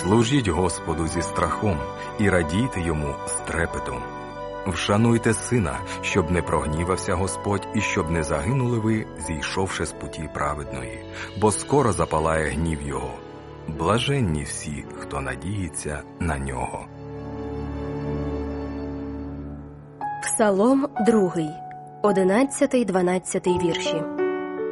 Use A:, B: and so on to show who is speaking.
A: Служіть Господу зі страхом і радійте Йому з трепетом. Вшануйте Сина, щоб не прогнівався Господь і щоб не загинули ви, зійшовши з путі праведної, бо скоро запалає гнів Його. Блаженні всі, хто надіється на Нього.
B: Псалом 2, 11-12 вірші.